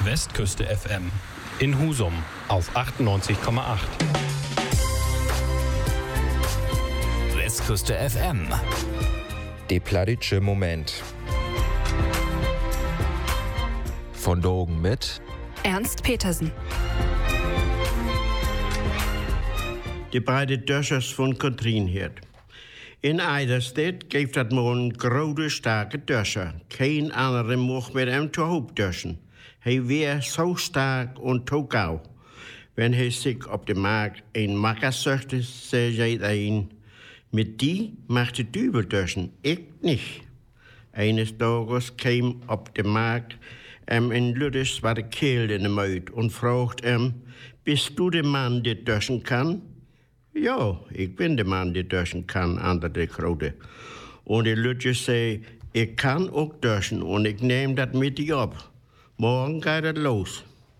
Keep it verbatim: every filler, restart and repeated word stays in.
Westküste F M in Husum auf achtundneunzig Komma acht. Westküste F M. De plattitsche Moment. Von Dogen mit Ernst Petersen. De beide Döschers von Katrienherd. In Eiderstedt geeft dat maar een grote, sterke Döscher. Geen andere mocht met hem te hoop döschen. Hij weer zo sterk en zo gauw. Wenn hij zich op de markt een makker zochte, zei hij een, met die mag de duivel döschen, ik niet. Eines dages kwam op de markt hem een lutte zwarte keel in de muid en vroeg hem, bist du de man die döschen kan? Ja, ik ben de man die döschen kan, antwoordde de grote. En de lutte zei, ik kan ook döschen en ik neem dat met die op. Morgen gaat het los.